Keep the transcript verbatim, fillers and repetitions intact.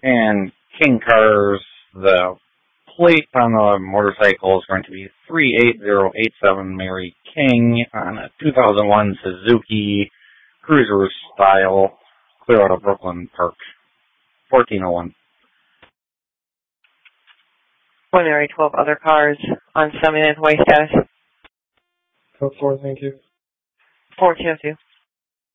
And King Cars, the plate on the motorcycle is going to be three eight zero eight seven Mary King on a two thousand one Suzuki Cruiser style, clear out of Brooklyn Park, fourteen oh one. Preliminary twelve other cars on seven minute way status. Code four, thank you. four two oh two.